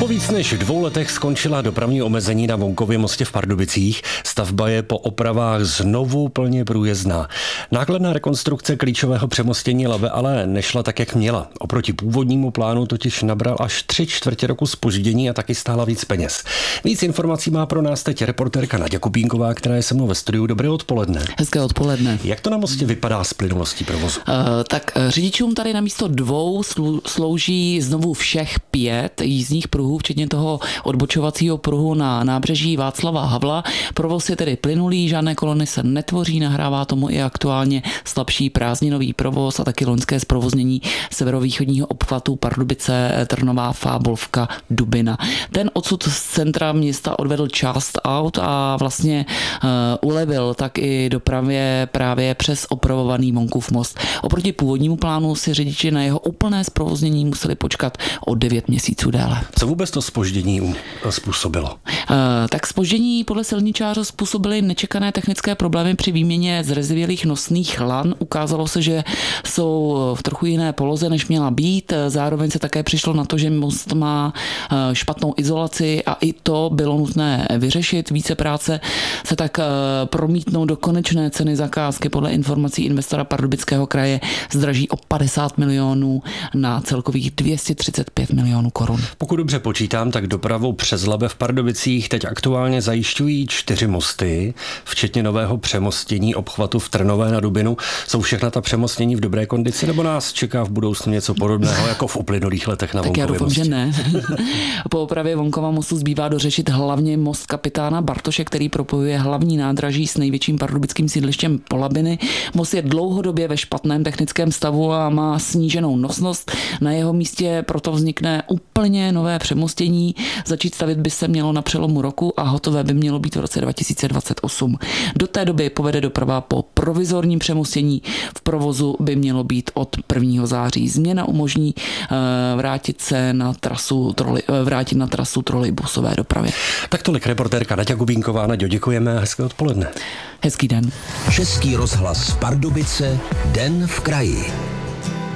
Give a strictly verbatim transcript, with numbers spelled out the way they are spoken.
Po víc než dvou letech skončila dopravní omezení na Vonkově mostě v Pardubicích. Stavba je po opravách znovu plně průjezdná. Nákladná rekonstrukce klíčového přemostění Labe ale nešla tak, jak měla. Oproti původnímu plánu totiž nabral až tři čtvrtě roku zpoždění a taky stála víc peněz. Víc informací má pro nás teď reportérka Naďa Kubínková, která je se mnou ve studiu. Dobré odpoledne. Hezké odpoledne. Jak to na mostě vypadá s plynulostí provozu? Uh, tak řidičům tady na místo dvou slu- slouží znovu všech pět jízdních pruhů, včetně toho odbočovacího pruhu na nábřeží Václava Havla. Provoz je tedy plynulý, žádné kolony se netvoří, nahrává tomu i aktuálně slabší prázdninový provoz a taky loňské zprovoznění severovýchodního obchvatu Pardubice, Trnová, Fábolovka, Dubina. Ten odsud z centra města odvedl část aut a vlastně uh, ulevil tak i dopravě právě přes opravovaný Vonkův most. Oproti původnímu plánu si řidiči na jeho úplné zprovoznění museli počkat o devět měsíců déle. Co vůbec to zpoždění způsobilo? Uh, tak zpoždění podle silničářů způsobily nečekané technické problémy při výměně zrezivělých nosných lan. Ukázalo se, že jsou v trochu jiné poloze, než měla být. Zároveň se také přišlo na to, že most má špatnou izolaci a i to bylo nutné vyřešit. Více práce se tak promítnou do konečné ceny zakázky. Podle informací investora Pardubického kraje zdraží o padesát milionů na celkových dvě stě třicet pět milionů korun. Pokud dobře počítám, tak dopravu přes Labe v Pardubicích teď aktuálně zajišťují čtyři mosty, včetně nového přemostění obchvatu v Trnové na Dubinu. Jsou všechna ta přemostění v dobré kondici, nebo nás čeká v budoucnu něco podobného jako v uplynulých letech na Vonkově mostě? Tak já doufám, že ne. Po opravě Vonkova mostu zbývá dořešit hlavně most kapitána Bartoše, který propojuje hlavní nádraží s největším pardubickým sídlištěm Polabiny. Most je dlouhodobě ve špatném technickém stavu a má sníženou nosnost. Na jeho místě proto vznikne úplně nové přemostění. Začít stavět by se mělo na přelomu roku a hotové by mělo být v roce dva tisíce dvacet osm. Do té doby povede doprava po provizorním přemostění. V provozu by mělo být od prvního září. Změna umožní vrátit se na trasu troli, vrátit na trasu trolejbusové dopravy. Tak tolik reportérka Naďa Kubínková. Naďo, děkujeme a hezké odpoledne. Hezký den. Český rozhlas Pardubice, den v kraji.